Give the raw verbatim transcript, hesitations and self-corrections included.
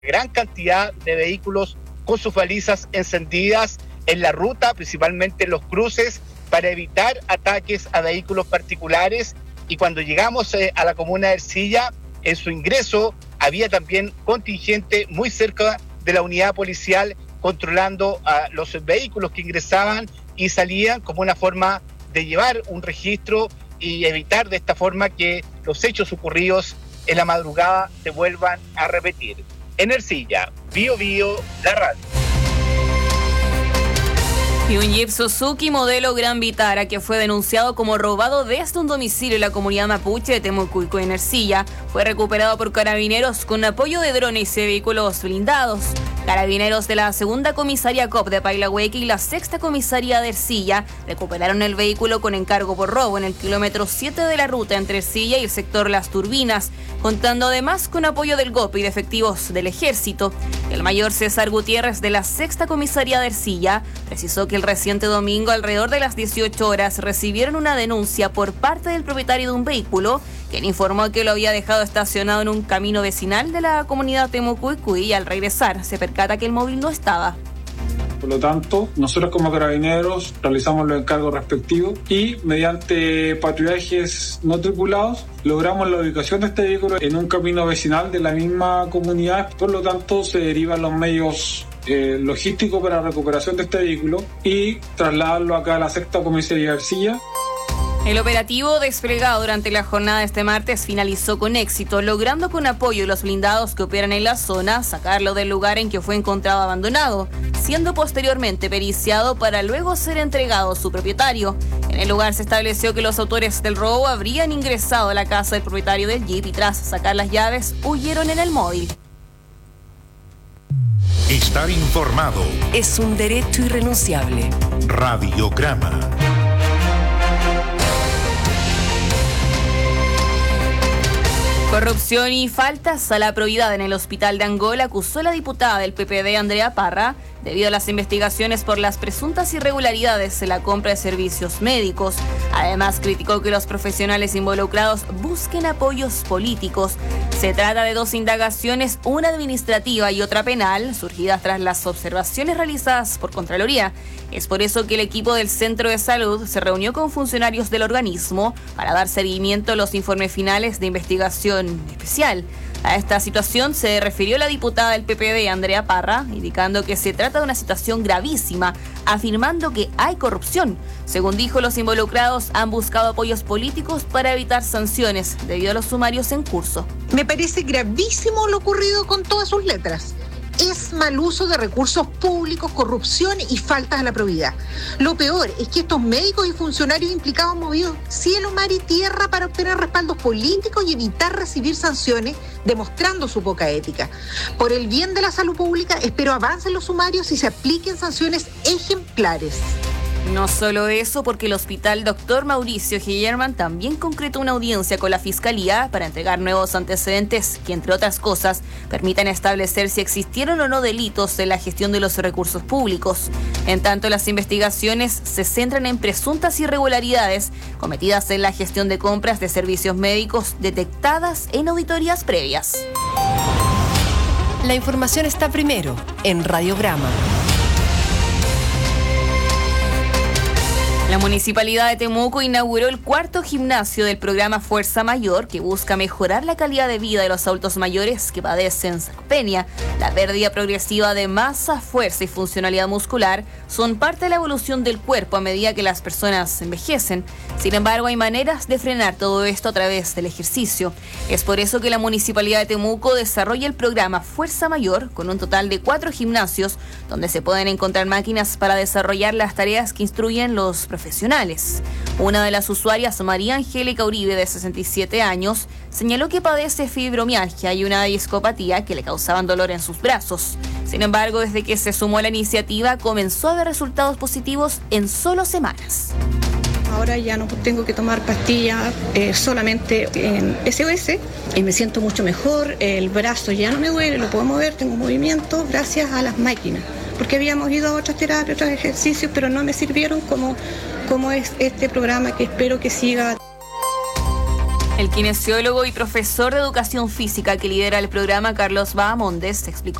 gran cantidad de vehículos con sus balizas encendidas en la ruta, principalmente en los cruces, para evitar ataques a vehículos particulares. Y cuando llegamos eh, a la comuna de Ercilla, en su ingreso había también contingente muy cerca de la unidad policial controlando a los vehículos que ingresaban y salían, como una forma de llevar un registro y evitar de esta forma que los hechos ocurridos en la madrugada se vuelvan a repetir. En Ercilla, Bio Bio, la radio. Y un Jeep Suzuki modelo Gran Vitara que fue denunciado como robado desde un domicilio en la comunidad mapuche de Temucuico, en Ercilla, fue recuperado por carabineros con apoyo de drones y vehículos blindados. Carabineros de la segunda comisaría C O P de Pailahueque y la sexta comisaría de Ercilla recuperaron el vehículo con encargo por robo en el kilómetro siete de la ruta entre Ercilla y el sector Las Turbinas, contando además con apoyo del G O P y de efectivos del Ejército. El mayor César Gutiérrez de la sexta comisaría de Ercilla precisó que el reciente domingo, alrededor de las dieciocho horas, recibieron una denuncia por parte del propietario de un vehículo, quien informó que lo había dejado estacionado en un camino vecinal de la comunidad Temucuicuy y al regresar se percata que el móvil no estaba. Por lo tanto, nosotros como carabineros realizamos los encargos respectivos y mediante patrullajes no tripulados logramos la ubicación de este vehículo en un camino vecinal de la misma comunidad. Por lo tanto, se derivan los medios eh, logísticos para la recuperación de este vehículo y trasladarlo acá a la sexta comisaría de Ercilla. El operativo desplegado durante la jornada de este martes finalizó con éxito, logrando con apoyo de los blindados que operan en la zona sacarlo del lugar en que fue encontrado abandonado, siendo posteriormente periciado para luego ser entregado a su propietario. En el lugar se estableció que los autores del robo habrían ingresado a la casa del propietario del Jeep y tras sacar las llaves huyeron en el móvil. Estar informado es un derecho irrenunciable. Radiograma. Corrupción y faltas a la probidad en el hospital de Angola acusó la diputada del P P D, Andrea Parra, debido a las investigaciones por las presuntas irregularidades en la compra de servicios médicos. Además, criticó que los profesionales involucrados busquen apoyos políticos. Se trata de dos indagaciones, una administrativa y otra penal, surgidas tras las observaciones realizadas por Contraloría. Es por eso que el equipo del Centro de Salud se reunió con funcionarios del organismo para dar seguimiento a los informes finales de investigación especial. A esta situación se refirió la diputada del P P D, Andrea Parra, indicando que se trata de una situación gravísima, afirmando que hay corrupción. Según dijo, los involucrados han buscado apoyos políticos para evitar sanciones debido a los sumarios en curso. Me parece gravísimo lo ocurrido con todas sus letras. Es mal uso de recursos públicos, corrupción y faltas a la probidad. Lo peor es que estos médicos y funcionarios implicados han movido cielo, mar y tierra para obtener respaldos políticos y evitar recibir sanciones, demostrando su poca ética. Por el bien de la salud pública, espero avancen los sumarios y se apliquen sanciones ejemplares. No solo eso, porque el hospital doctor Mauricio Gillerman también concretó una audiencia con la Fiscalía para entregar nuevos antecedentes que, entre otras cosas, permitan establecer si existieron o no delitos en la gestión de los recursos públicos. En tanto, las investigaciones se centran en presuntas irregularidades cometidas en la gestión de compras de servicios médicos detectadas en auditorías previas. La información está primero en Radiograma. La Municipalidad de Temuco inauguró el cuarto gimnasio del programa Fuerza Mayor, que busca mejorar la calidad de vida de los adultos mayores que padecen sarcopenia. La pérdida progresiva de masa, fuerza y funcionalidad muscular son parte de la evolución del cuerpo a medida que las personas envejecen. Sin embargo, hay maneras de frenar todo esto a través del ejercicio. Es por eso que la Municipalidad de Temuco desarrolla el programa Fuerza Mayor con un total de cuatro gimnasios, donde se pueden encontrar máquinas para desarrollar las tareas que instruyen los profesionales. profesionales. Una de las usuarias, María Angélica Uribe, de sesenta y siete años, señaló que padece fibromialgia y una discopatía que le causaban dolor en sus brazos. Sin embargo, desde que se sumó a la iniciativa, comenzó a ver resultados positivos en solo semanas. Ahora ya no tengo que tomar pastillas eh, solamente en S O S y me siento mucho mejor, el brazo ya no me duele, lo puedo mover, tengo movimiento gracias a las máquinas. Porque habíamos ido a otras terapias, otros ejercicios, pero no me sirvieron como, como es este programa que espero que siga. El kinesiólogo y profesor de educación física que lidera el programa, Carlos Bahamondes, explicó